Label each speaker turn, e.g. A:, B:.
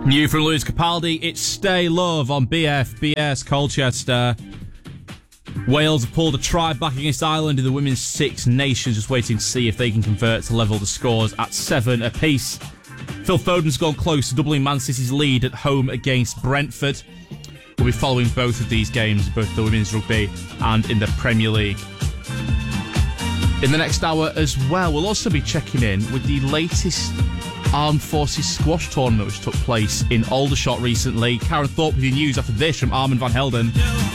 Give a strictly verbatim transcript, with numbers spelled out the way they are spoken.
A: New from Lewis Capaldi, it's Stay Love on B F B S Colchester. Wales have pulled a try back against Ireland in the Women's Six Nations, just waiting to see if they can convert to level the scores at seven apiece. Phil Foden's gone close to doubling Man City's lead at home against Brentford. We'll be following both of these games, both the Women's Rugby and in the Premier League. In the next hour as well, we'll also be checking in with the latest Armed Forces squash tournament which took place in Aldershot recently. Karen Thorpe with your news after this from Armand van Helden.